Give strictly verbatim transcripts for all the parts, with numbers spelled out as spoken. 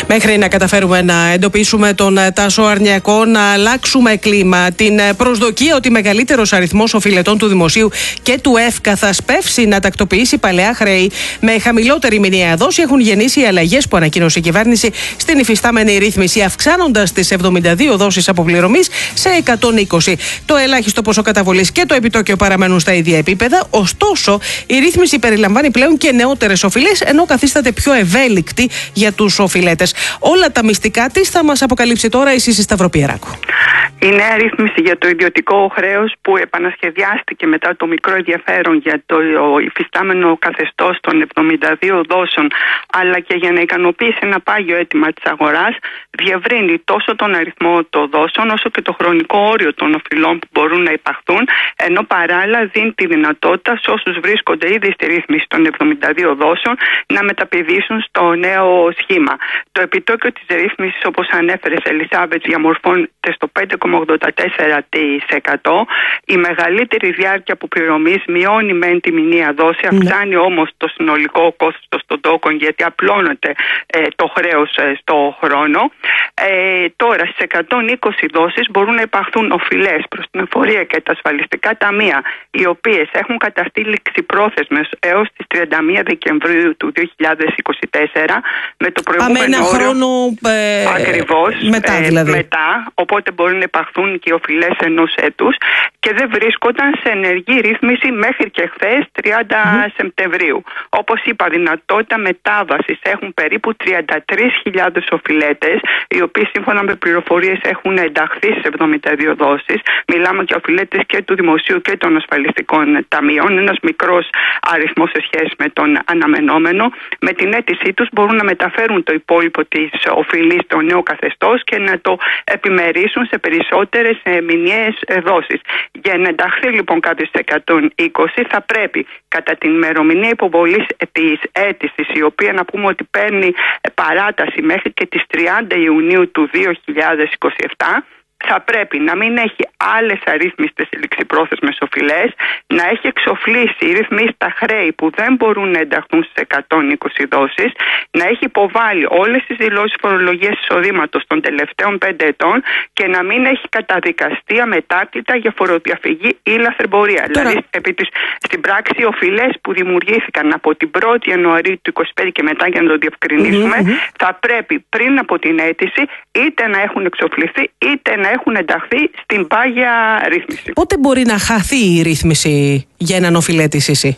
Μέχρι να καταφέρουμε να εντοπίσουμε τον Τάσο Αρνιακό, να αλλάξουμε κλίμα, την προσδοκία ότι μεγαλύτερος αριθμός οφειλετών του Δημοσίου και του ΕΦΚΑ θα σπεύσει να τακτοποιήσει παλαιά χρέη με χαμηλότερη μηνιαία δόση, έχουν γεννήσει οι αλλαγές που ανακοίνωσε η κυβέρνηση στην υφιστάμενη ρύθμιση, αυξάνοντας τις εβδομήντα δύο δόσεις αποπληρωμής σε εκατόν είκοσι. Το ελάχιστο ποσό καταβολής και το επιτόκιο παραμένουν στα ίδια επίπεδα. Ωστόσο, η ρύθμιση περιλαμβάνει πλέον και νεότερες οφειλές, ενώ καθίσταται πιο ευέλικτη για τους οφειλέτες. Όλα τα μυστικά της θα μας αποκαλύψει τώρα η Σύση Σταυροπιεράκου. Η νέα ρύθμιση για το ιδιωτικό χρέος που επανασχεδιάστηκε μετά το μικρό ενδιαφέρον για το υφιστάμενο καθεστώς των εβδομήντα δύο δόσεων, αλλά και για να ικανοποιήσει ένα πάγιο αίτημα της αγοράς, διευρύνει τόσο τον αριθμό των δόσεων όσο και το χρονικό όριο των οφειλών που μπορούν να υπαχθούν, ενώ παράλληλα δίνει τη δυνατότητα σε όσους βρίσκονται ήδη στη ρύθμιση των εβδομήντα δύο δόσεων να μεταπηδήσουν στο νέο σχήμα. Το επιτόκιο της ρύθμισης, όπως ανέφερες, Ελισάβετ, διαμορφώνεται στο πέντε κόμμα ογδόντα τέσσερα τοις εκατό. Η μεγαλύτερη διάρκεια που πληρωμής μειώνει μεν τη μηνιαία δόση, αυξάνει όμως το συνολικό κόστος των τόκων, γιατί απλώνεται ε, το χρέος ε, στο χρόνο. Ε, τώρα στις εκατόν είκοσι δόσεις μπορούν να υπαχθούν οφειλές προς την εφορία και τα ασφαλιστικά ταμεία, οι οποίες έχουν καταστήλει ξυπρόθεσμες έως τις τριάντα μία Δεκεμβρίου του δύο χιλιάδες είκοσι τέσσερα, με το προηγούμενο ένα όριο χρόνο ε, ακριβώς μετά, δηλαδή. ε, μετά, οπότε μπορεί να υπαχθούν και οι οφειλές ενός έτους και δεν βρίσκονταν σε ενεργή ρύθμιση μέχρι και χθες τριάντα mm. Σεπτεμβρίου. Όπως είπα, δυνατότητα μετάβασης έχουν περίπου τριάντα τρεις χιλιάδες οφειλέτες, οι οποίοι σύμφωνα με πληροφορίες έχουν ενταχθεί σε εβδομήντα δύο δόσεις. Μιλάμε για οφειλέτες και του Δημοσίου και των ασφαλιστικών ταμείων, ένας μικρός αριθμός σε σχέση με τον αναμενόμενο. Με την αίτησή τους μπορούν να μεταφέρουν το υπόλοιπο της οφειλής στο νέο καθεστώς και να το επιμερίσουν σε περισσότερες μηνιαίες δόσεις. Για να ενταχθεί λοιπόν κάποιος σε εκατόν είκοσι, θα πρέπει κατά την ημερομηνία υποβολής της αίτησης, η οποία να πούμε ότι παίρνει παράταση μέχρι και τις τριάντα Ιουνίου του δύο χιλιάδες είκοσι επτά, θα πρέπει να μην έχει άλλες αρρύθμιστες ληξιπρόθεσμες οφειλές, να έχει εξοφλήσει ή ρυθμίσει τα χρέη που δεν μπορούν να ενταχθούν στις εκατόν είκοσι δόσεις, να έχει υποβάλει όλες τις δηλώσεις φορολογίας εισοδήματος των τελευταίων πέντε ετών και να μην έχει καταδικαστεί αμετάκλητα για φοροδιαφυγή ή λαθρεμπορία. Τώρα... Δηλαδή, επί της, στην πράξη, οι οφειλές που δημιουργήθηκαν από την πρώτη Ιανουαρίου του είκοσι πέντε και μετά, για να το διευκρινίσουμε, mm-hmm. θα πρέπει πριν από την αίτηση είτε να έχουν εξοφληθεί είτε να έχουν ενταχθεί στην πάγια ρύθμιση. Πότε μπορεί να χαθεί η ρύθμιση για έναν οφειλέτη, Σύση?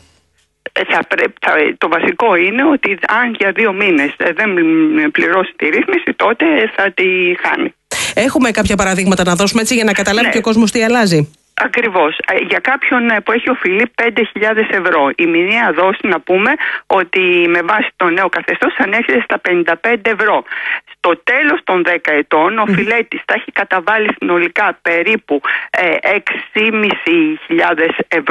Θα πρέπει, θα, το βασικό είναι ότι αν για δύο μήνες δεν πληρώσει τη ρύθμιση, τότε θα τη χάνει. Έχουμε κάποια παραδείγματα να δώσουμε, έτσι, για να καταλάβει ναι. και ο κόσμος τι αλλάζει? Ακριβώς. Για κάποιον που έχει οφειλή πέντε χιλιάδες ευρώ, η μηνιαία δόση, να πούμε ότι με βάση το νέο καθεστώς ανέρχεται στα πενήντα πέντε ευρώ. Στο τέλος των δέκα ετών, ο οφειλέτης θα έχει καταβάλει συνολικά περίπου ε, έξι χιλιάδες πεντακόσια ευρώ.